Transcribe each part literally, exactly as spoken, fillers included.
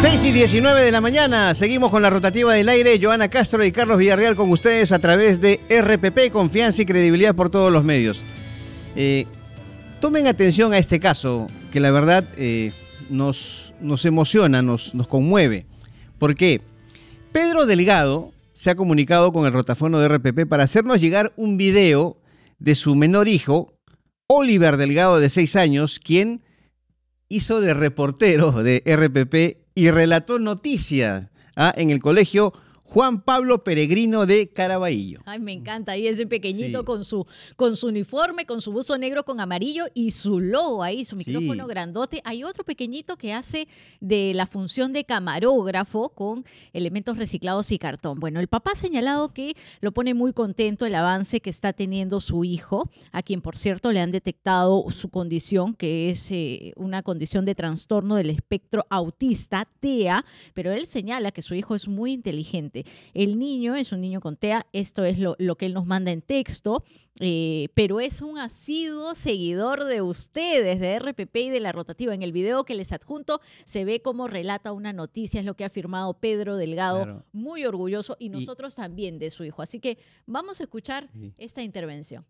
seis y diecinueve de la mañana, seguimos con la rotativa del aire. Joana Castro y Carlos Villarreal con ustedes a través de R P P, confianza y credibilidad por todos los medios. Eh, tomen atención a este caso, que la verdad eh, nos, nos emociona, nos, nos conmueve. ¿Por qué? Pedro Delgado se ha comunicado con el rotafono de R P P para hacernos llegar un video de su menor hijo, Oliver Delgado, de seis años, quien hizo de reportero de R P P y relató noticias ¿ah? en el colegio Juan Pablo Peregrino de Caraballo. Ay, me encanta. Ahí ese pequeñito Sí. con su con su uniforme, con su buzo negro con amarillo y su logo ahí, su micrófono Sí. grandote. Hay otro pequeñito que hace de la función de camarógrafo con elementos reciclados y cartón. Bueno, el papá ha señalado que lo pone muy contento el avance que está teniendo su hijo, a quien, por cierto, le han detectado su condición, que es eh, una condición de trastorno del espectro autista, T E A, pero él señala que su hijo es muy inteligente. El niño es un niño con T E A, esto es lo, lo que él nos manda en texto, eh, pero es un asiduo seguidor de ustedes, de R P P y de la rotativa. En el video que les adjunto se ve cómo relata una noticia, es lo que ha afirmado Pedro Delgado, Claro. muy orgulloso, y nosotros y... también de su hijo. Así que vamos a escuchar sí. esta intervención.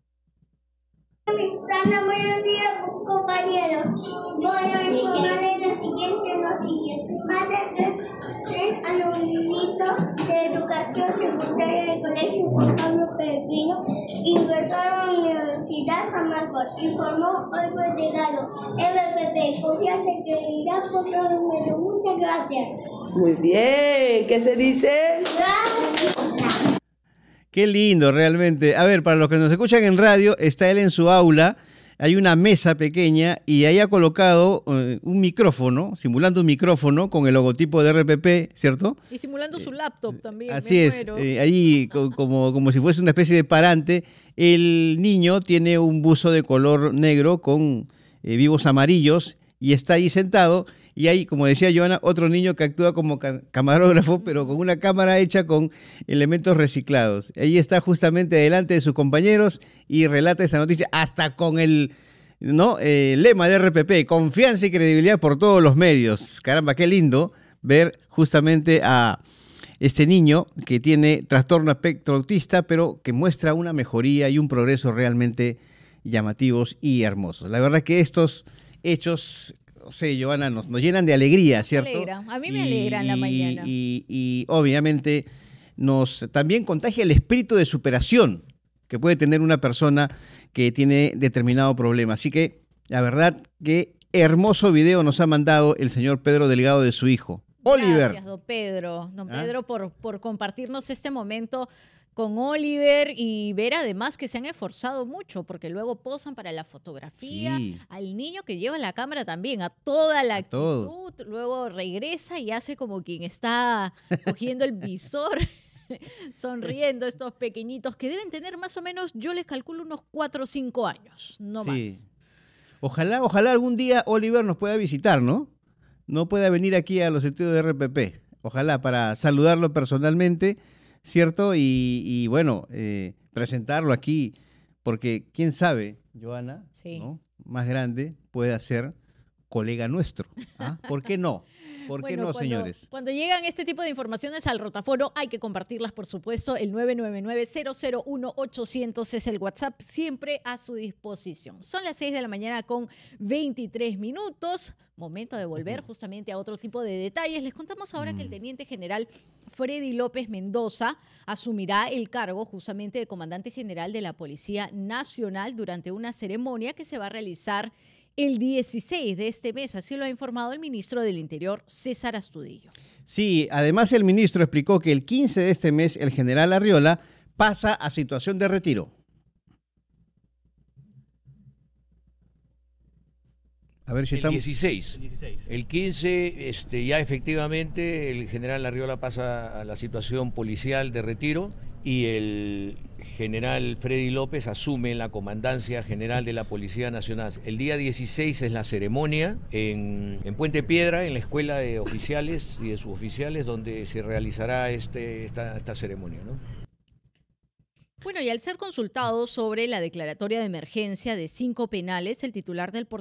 Susana, buenos días, compañeros. Voy a informarles la siguiente noticia. Más de tres alumnitos de educación secundaria del colegio Juan Pablo Peregrino ingresaron a la Universidad San Marcos, informó Oliver Delgado. R P P, confianza y credibilidad por todos los medios. Muchas gracias. Muy bien, ¿qué se dice? Gracias. Qué lindo, realmente. A ver, para los que nos escuchan en radio, está él en su aula, hay una mesa pequeña y ahí ha colocado eh, un micrófono, simulando un micrófono con el logotipo de R P P, ¿cierto? Y simulando su laptop también. Así es, eh, ahí co como, como si fuese una especie de parante. El niño tiene un buzo de color negro con eh, vivos amarillos y está ahí sentado. Y hay, como decía Joana, otro niño que actúa como ca camarógrafo, pero con una cámara hecha con elementos reciclados. Ahí está justamente delante de sus compañeros y relata esa noticia, hasta con el ¿no? eh, lema de R P P, confianza y credibilidad por todos los medios. Caramba, qué lindo ver justamente a este niño que tiene trastorno espectro autista, pero que muestra una mejoría y un progreso realmente llamativos y hermosos. La verdad que estos hechos... No sé, Joana, nos, nos llenan de alegría, ¿cierto? Me alegra. A mí me alegra en la mañana. Y, y obviamente nos también contagia el espíritu de superación que puede tener una persona que tiene determinado problema. Así que, la verdad, que hermoso video nos ha mandado el señor Pedro Delgado de su hijo, Oliver. Gracias, don Pedro. Don ¿Ah? Pedro, por, por compartirnos este momento con Oliver y ver además que se han esforzado mucho porque luego posan para la fotografía, Sí. al niño que lleva la cámara también, a toda la A actitud, todo. luego regresa y hace como quien está cogiendo el visor, sonriendo, estos pequeñitos que deben tener más o menos, yo les calculo unos cuatro o cinco años, no Sí. más. Ojalá, ojalá algún día Oliver nos pueda visitar, ¿no? No pueda venir aquí a los estudios de R P P. Ojalá para saludarlo personalmente, ¿cierto? Y, y bueno, eh, presentarlo aquí, porque quién sabe, Joana, Sí. ¿no? Más grande pueda ser colega nuestro. ¿Ah? ¿Por qué no? ¿Por qué Bueno, no, cuando, señores? Cuando llegan este tipo de informaciones al rotafono, hay que compartirlas, por supuesto. El nueve nueve nueve, cero cero uno, ochocientos es el WhatsApp, siempre a su disposición. Son las seis de la mañana con veintitrés minutos. Momento de volver justamente a otro tipo de detalles. Les contamos ahora mm. que el teniente general Freddy López Mendoza asumirá el cargo justamente de comandante general de la Policía Nacional durante una ceremonia que se va a realizar el dieciséis de este mes, así lo ha informado el ministro del Interior, César Astudillo. Sí, además el ministro explicó que el quince de este mes el general Arriola pasa a situación de retiro. A ver si el estamos... dieciséis. El quince, este, ya efectivamente el general Arriola pasa a la situación policial de retiro y el general Freddy López asume la comandancia general de la Policía Nacional. El día dieciséis es la ceremonia en, en Puente Piedra, en la Escuela de Oficiales y de Suboficiales, donde se realizará este, esta, esta ceremonia, ¿no? Bueno, y al ser consultado sobre la declaratoria de emergencia de cinco penales, el titular del